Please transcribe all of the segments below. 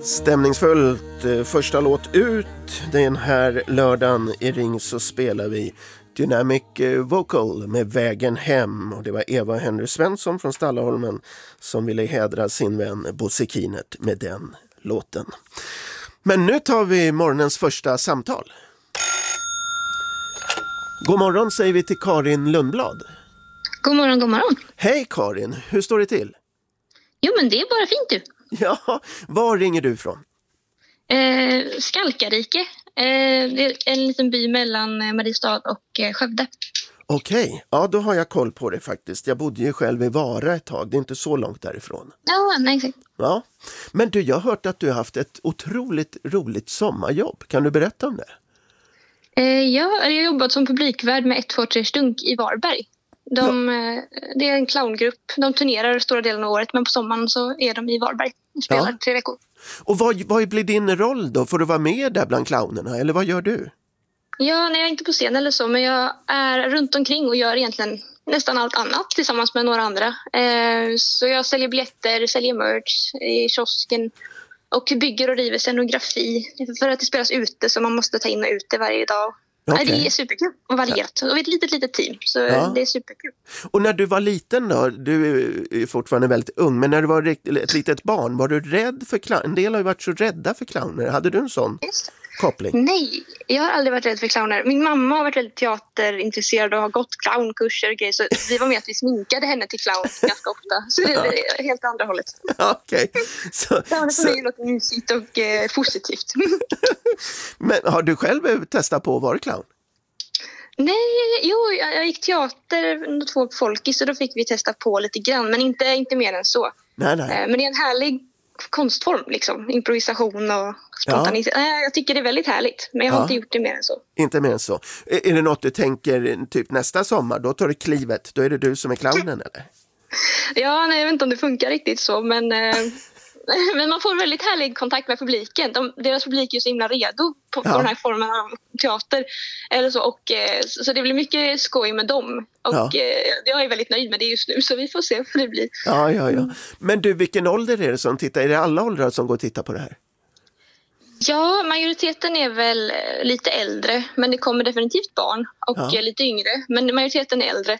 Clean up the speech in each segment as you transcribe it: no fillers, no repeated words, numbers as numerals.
Stämningsfullt, första låt ut den här lördagen i Ring så spelar vi Dynamic Vocal med Vägen hem, och det var Eva Henry Svensson från Stallaholmen som ville hedra sin vän Bosse Kinert med den låten. Men nu tar vi morgonens första samtal. God morgon säger vi till Karin Lundblad. God morgon, god morgon. Hej Karin, hur står det till? Jo men det är bara fint du. Ja, var ringer du ifrån? Skalkarike. Det är en liten by mellan Mariestad och Skövde. Okej, ja då har jag koll på det faktiskt. Jag bodde ju själv i Vara ett tag, det är inte så långt därifrån. Ja, nej, exakt. Ja, men du, jag har hört att du har haft ett otroligt roligt sommarjobb. Kan du berätta om det? Jag har jobbat som publikvärd med 1-2-3 Stunk i Varberg. Det är en clowngrupp. De turnerar stora delen av året, men på sommaren så är de i Varberg och spelar 3 veckor. Och vad blir din roll då? Får du vara med där bland clownerna, eller vad gör du? Ja, nej, jag är inte på scen eller så, men jag är runt omkring och gör egentligen nästan allt annat tillsammans med några andra. Så jag säljer biljetter, säljer merch i kiosken och bygger och river scenografi för att det spelas ute, så man måste ta in och ut det varje dag. Okay. Det är superkul och varierat. Och vi är ett litet team, så det är superkul. Och när du var liten då, du är fortfarande väldigt ung, men när du var ett litet barn, var du rädd för clowner? En del har ju varit så rädda för clowner. Hade du en sån koppling? Nej, jag har aldrig varit rädd för clowner. Min mamma har varit väldigt teaterintresserad och har gått clownkurser och grejer, så vi var med att vi sminkade henne till clown ganska ofta. Så det är helt andra hållet. Okej. Clowner för mig är något mysigt och positivt. Men har du själv testat på att vara clown? Nej, jag gick teater 2 folkis, så då fick vi testa på lite grann, men inte mer än så. Nej. Men det är en härlig konstform, liksom. Improvisation och spontanitet. Jag tycker det är väldigt härligt, men jag har inte gjort det mer än så. Inte mer än så. Är det något du tänker typ nästa sommar? Då tar du klivet, då är det du som är clownen eller? Ja, nej, jag vet inte om det funkar riktigt så, men man får väldigt härlig kontakt med publiken. Deras publik är så himla redo på den här formen av teater. Eller så, och, så det blir mycket skoj med dem. Och jag är väldigt nöjd med det just nu, så vi får se hur det blir. Ja. Men du, vilken ålder är det som tittar? Är det alla åldrar som går och tittar på det här? Ja, majoriteten är väl lite äldre, men det kommer definitivt barn och lite yngre. Men majoriteten är äldre.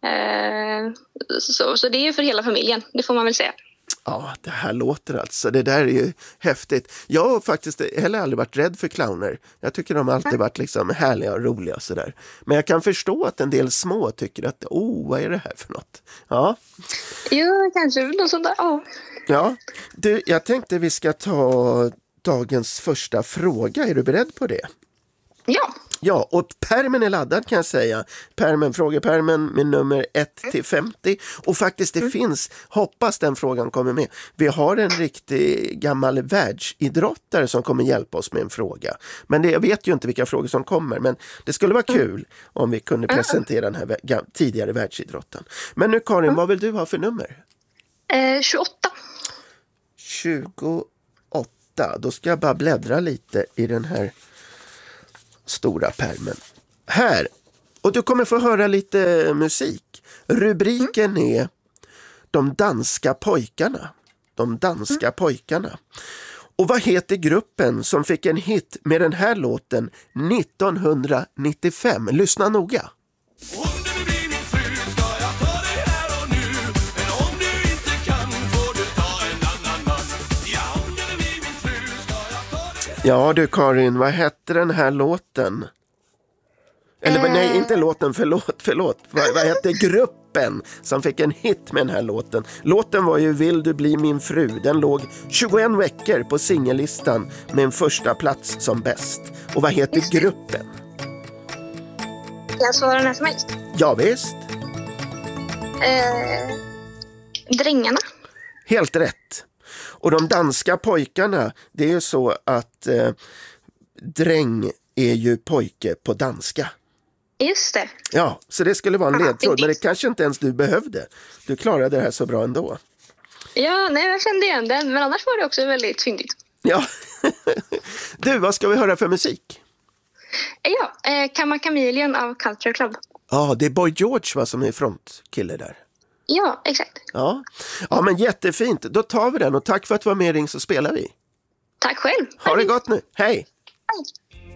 Så det är för hela familjen, det får man väl säga. Ja, det här låter alltså. Det där är ju häftigt. Jag har faktiskt heller aldrig varit rädd för clowner. Jag tycker de alltid varit liksom härliga och roliga och sådär. Men jag kan förstå att en del små tycker att vad är det här för något? Ja. Jo, kanske något sånt där. Ja, du, jag tänkte vi ska ta dagens första fråga. Är du beredd på det? Ja. Ja, och pärmen är laddad kan jag säga. Frågepärmen med nummer 1-50. Och faktiskt det finns, hoppas den frågan kommer med. Vi har en riktig gammal världsidrottare som kommer hjälpa oss med en fråga. Men jag vet ju inte vilka frågor som kommer. Men det skulle vara kul om vi kunde presentera den här tidigare världsidrotten. Men nu Karin, vad vill du ha för nummer? 28. 28. Då ska jag bara bläddra lite i den här stora pärmen. Här. Och du kommer få höra lite musik. Rubriken är De danska pojkarna. De danska pojkarna. Och vad heter gruppen som fick en hit med den här låten 1995? Lyssna noga. Ja du Karin, vad hette den här låten? Eller nej, inte låten, förlåt. Vad hette gruppen som fick en hit med den här låten? Låten var ju Vill du bli min fru. Den låg 21 veckor på singellistan med en första plats som bäst. Och vad heter gruppen? Jag svarar när som helst. Ja visst. Drängarna. Helt rätt. Och de danska pojkarna, det är ju så att dräng är ju pojke på danska. Just det. Ja, så det skulle vara en ledtråd, men det kanske inte ens du behövde. Du klarade det här så bra ändå. Ja, nej, jag kände igen den, men annars var det också väldigt fyndigt. Ja. Du, vad ska vi höra för musik? Ja, Kamma Chameleon av Culture Club. Ja, det är Boy George va, som är frontkille där. Ja, exakt. Ja, men jättefint. Då tar vi den och tack för att du var med i Ring så spelar vi. Tack själv. Ha det gott nu. Hej! Hej.